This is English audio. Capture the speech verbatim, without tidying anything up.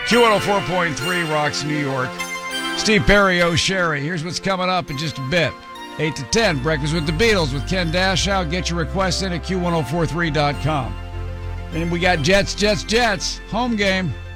Q one oh four point three rocks New York. Steve Perry, O'Sherry. Here's what's coming up in just a bit. eight to ten, Breakfast with the Beatles with Ken Dashow. Get your requests in at Q ten forty-three dot com. And we got Jets, Jets, Jets. Home game.